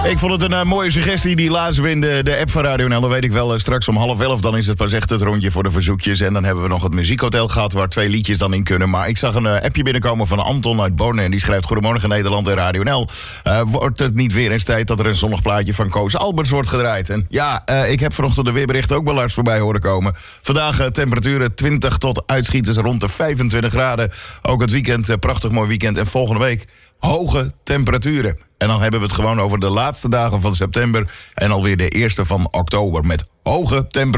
Ik vond het een mooie suggestie, die lazen we in de app van Radio NL. Dan weet ik wel, straks om 10:30, dan is het pas echt het rondje voor de verzoekjes. En dan hebben we nog het muziekhotel gehad waar 2 liedjes dan in kunnen. Maar ik zag een appje binnenkomen van Anton uit Borne. En die schrijft: Goedemorgen Nederland en Radio NL. Wordt het niet weer eens tijd dat er een zonnig plaatje van Koos Alberts wordt gedraaid? En ja, ik heb vanochtend de weerberichten ook wel eens voorbij horen komen. Vandaag temperaturen 20 tot uitschieters rond de 25 graden. Ook het weekend, prachtig mooi weekend. En volgende week hoge temperaturen. En dan hebben we het gewoon over de laatste dagen van september en alweer de eerste van oktober met hoge temperaturen.